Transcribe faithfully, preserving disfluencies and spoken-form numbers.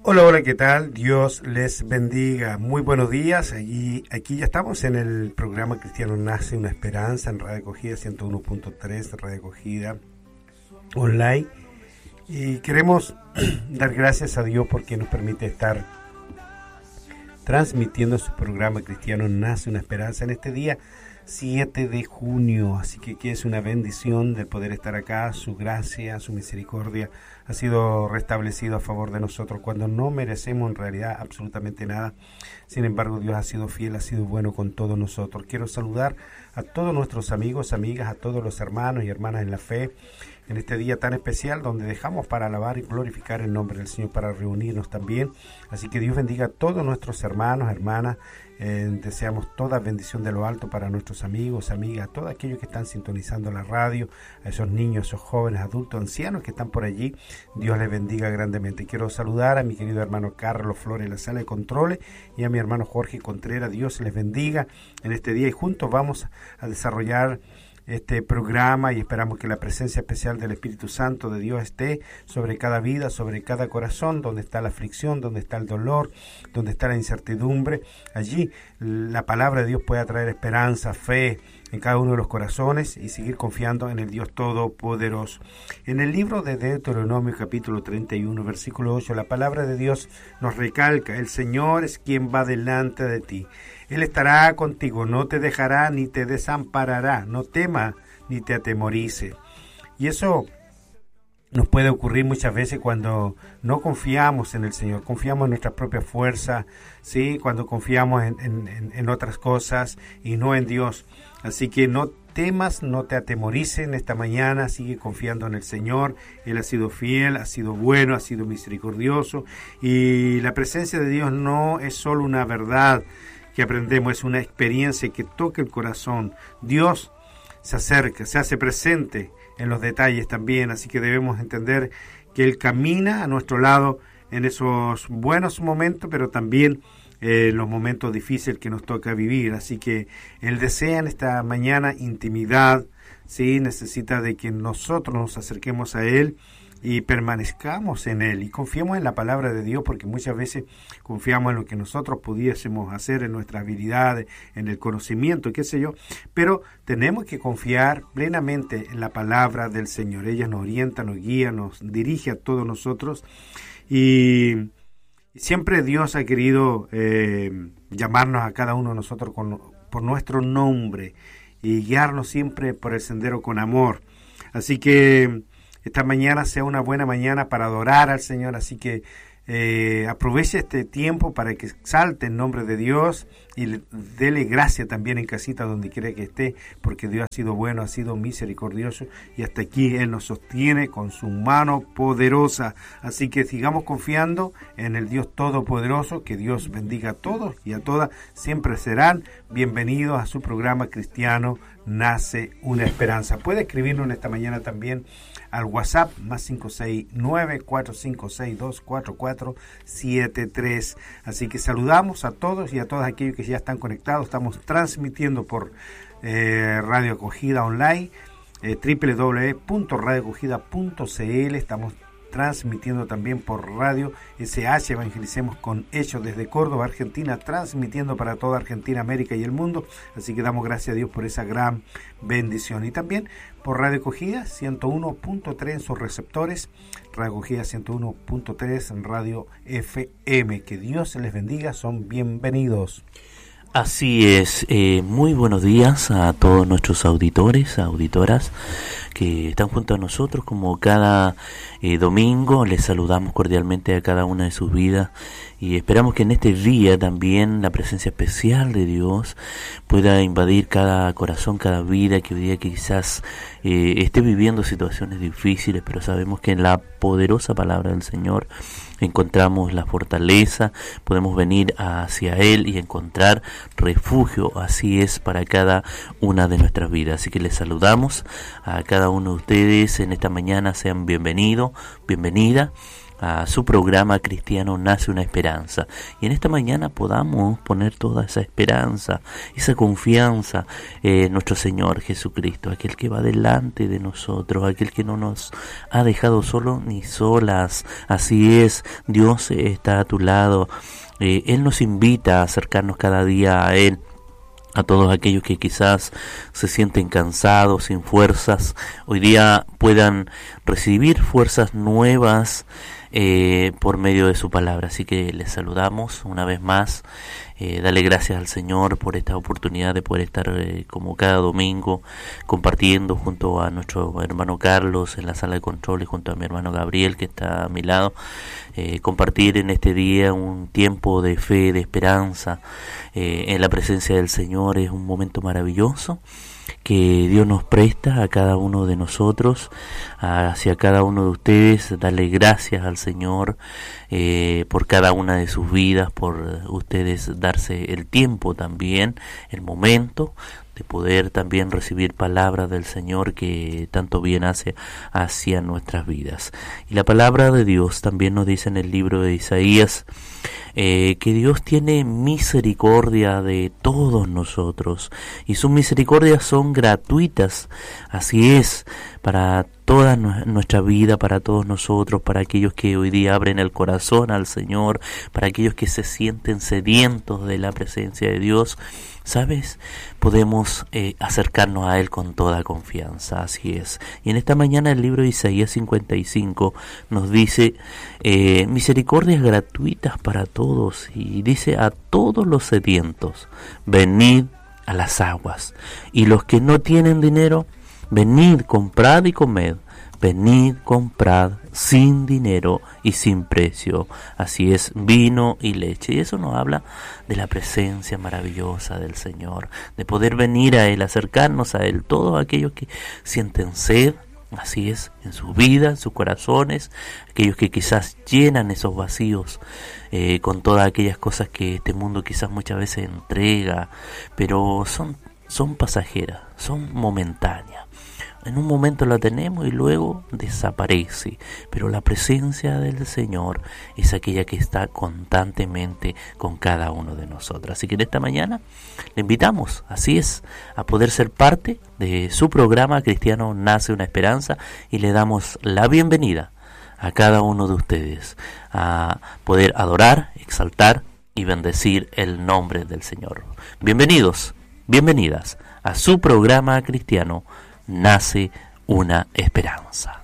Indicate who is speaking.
Speaker 1: Hola, hola, ¿qué tal? Dios les bendiga. Muy buenos días. Aquí, aquí ya estamos en el programa Cristiano Nace una Esperanza en Radio Acogida ciento uno punto tres, Radio Acogida Online. Y queremos dar gracias a Dios porque nos permite estar transmitiendo su programa Cristiano Nace una Esperanza en este día siete de junio. Así que, que es una bendición de poder estar acá. Su gracia, su misericordia ha sido restablecido a favor de nosotros cuando no merecemos en realidad absolutamente nada. Sin embargo, Dios ha sido fiel, ha sido bueno con todos nosotros. Quiero saludar a todos nuestros amigos, amigas, a todos los hermanos y hermanas en la fe, en este día tan especial donde dejamos para alabar y glorificar el nombre del Señor, para reunirnos también. Así que Dios bendiga a todos nuestros hermanos, hermanas. Eh, deseamos toda bendición de lo alto para nuestros amigos, amigas, a todos aquellos que están sintonizando la radio, a esos niños, esos jóvenes, adultos, ancianos que están por allí. Dios les bendiga grandemente. Quiero saludar a mi querido hermano Carlos Flores en la sala de controles y a mi hermano Jorge Contreras. Dios les bendiga en este día y juntos vamos a desarrollar este programa y esperamos que la presencia especial del Espíritu Santo de Dios esté sobre cada vida, sobre cada corazón, donde está la aflicción, donde está el dolor, donde está la incertidumbre. Allí la palabra de Dios puede traer esperanza, fe en cada uno de los corazones y seguir confiando en el Dios Todopoderoso. En el libro de Deuteronomio capítulo treinta y uno versículo ocho, la palabra de Dios nos recalca: el Señor es quien va delante de ti. Él estará contigo, no te dejará ni te desamparará, no tema ni te atemorice. Y eso nos puede ocurrir muchas veces cuando no confiamos en el Señor, confiamos en nuestra propia fuerza, ¿sí? Cuando confiamos en, en, en otras cosas y no en Dios. Así que no temas, no te atemorices en esta mañana, sigue confiando en el Señor. Él ha sido fiel, ha sido bueno, ha sido misericordioso. Y la presencia de Dios no es solo una verdad que aprendemos, es una experiencia que toca el corazón. Dios se acerca, se hace presente en los detalles también, así que debemos entender que Él camina a nuestro lado en esos buenos momentos, pero también en eh, los momentos difíciles que nos toca vivir. Así que Él desea en esta mañana intimidad, ¿sí? Necesita de que nosotros nos acerquemos a Él y permanezcamos en Él y confiemos en la palabra de Dios, porque muchas veces confiamos en lo que nosotros pudiésemos hacer, en nuestras habilidades, en el conocimiento, qué sé yo, pero tenemos que confiar plenamente en la palabra del Señor. Ella nos orienta, nos guía, nos dirige a todos nosotros y siempre Dios ha querido eh, llamarnos a cada uno de nosotros con, por nuestro nombre y guiarnos siempre por el sendero con amor. Así que esta mañana sea una buena mañana para adorar al Señor, así que eh, aproveche este tiempo para que exalte el nombre de Dios y le, dele gracia también en casita donde quiera que esté, porque Dios ha sido bueno, ha sido misericordioso y hasta aquí Él nos sostiene con su mano poderosa. Así que sigamos confiando en el Dios Todopoderoso. Que Dios bendiga a todos y a todas. Siempre serán bienvenidos a su programa Cristiano Nace una Esperanza. Puede escribirnos en esta mañana también al WhatsApp más cinco seis nueve, cuatro cinco seis, dos cuatro cuatro siete tres. Así que saludamos a todos y a todos aquellos que ya están conectados. Estamos transmitiendo por eh, Radio Acogida Online, eh, doble u doble u doble u punto radio acogida punto c l. Estamos transmitiendo también por Radio S H, Evangelicemos con Hechos desde Córdoba, Argentina, transmitiendo para toda Argentina, América y el mundo. Así que damos gracias a Dios por esa gran bendición. Y también por Radio Acogida ciento uno punto tres en sus receptores, Radio Acogida ciento uno punto tres en Radio F M. Que Dios les bendiga, son bienvenidos.
Speaker 2: Así es, eh, muy buenos días a todos nuestros auditores, auditoras que están junto a nosotros como cada eh, domingo. Les saludamos cordialmente a cada una de sus vidas y esperamos que en este día también la presencia especial de Dios pueda invadir cada corazón, cada vida, que hoy día quizás eh, esté viviendo situaciones difíciles, pero sabemos que en la poderosa palabra del Señor encontramos la fortaleza, podemos venir hacia Él y encontrar refugio. Así es para cada una de nuestras vidas. Así que les saludamos a cada uno de ustedes en esta mañana. Sean bienvenidos, bienvenida. a su programa cristiano Nace una Esperanza. Y en esta mañana podamos poner toda esa esperanza, esa confianza en nuestro Señor Jesucristo, aquel que va delante de nosotros, aquel que no nos ha dejado solos ni solas. Así es, Dios está a tu lado. Eh, Él nos invita a acercarnos cada día a Él. A todos aquellos que quizás se sienten cansados, sin fuerzas, hoy día puedan recibir fuerzas nuevas eh, por medio de su palabra. Así que les saludamos una vez más. Eh, dale gracias al Señor por esta oportunidad de poder estar eh, como cada domingo compartiendo junto a nuestro hermano Carlos en la sala de control y junto a mi hermano Gabriel que está a mi lado. Eh, compartir en este día un tiempo de fe, de esperanza eh, en la presencia del Señor es un momento maravilloso que Dios nos presta a cada uno de nosotros, hacia cada uno de ustedes. Darle gracias al Señor eh, por cada una de sus vidas, por ustedes darse el tiempo también, el momento de poder también recibir palabras del Señor que tanto bien hace hacia nuestras vidas. Y la palabra de Dios también nos dice en el libro de Isaías eh, que Dios tiene misericordia de todos nosotros y sus misericordias son gratuitas. Así es, para toda nuestra vida, para todos nosotros, para aquellos que hoy día abren el corazón al Señor, para aquellos que se sienten sedientos de la presencia de Dios. ¿Sabes? Podemos eh, acercarnos a Él con toda confianza, así es. Y en esta mañana el libro de Isaías cincuenta y cinco nos dice eh, misericordias gratuitas para todos, y dice a todos los sedientos, venid a las aguas, y los que no tienen dinero, venid, comprad y comed. Venid, comprad sin dinero y sin precio. Así es, vino y leche. Y eso nos habla de la presencia maravillosa del Señor, de poder venir a Él, acercarnos a Él. Todos aquellos que sienten sed, así es, en sus vidas, en sus corazones, aquellos que quizás llenan esos vacíos eh, con todas aquellas cosas que este mundo quizás muchas veces entrega, pero son, son pasajeras, son momentáneas. En un momento la tenemos y luego desaparece, pero la presencia del Señor es aquella que está constantemente con cada uno de nosotros. Así que en esta mañana le invitamos, así es, a poder ser parte de su programa Cristiano Nace una Esperanza, y le damos la bienvenida a cada uno de ustedes a poder adorar, exaltar y bendecir el nombre del Señor. Bienvenidos, bienvenidas a su programa cristiano Nace una Esperanza.